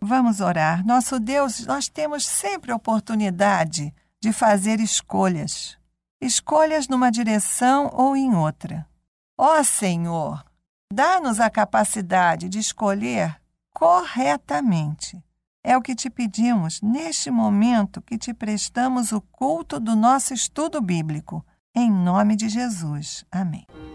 Vamos orar. Nosso Deus, nós temos sempre a oportunidade de fazer escolhas. Escolhas numa direção ou em outra. Ó Senhor, dá-nos a capacidade de escolher corretamente. É o que te pedimos neste momento que te prestamos o culto do nosso estudo bíblico. Em nome de Jesus. Amém.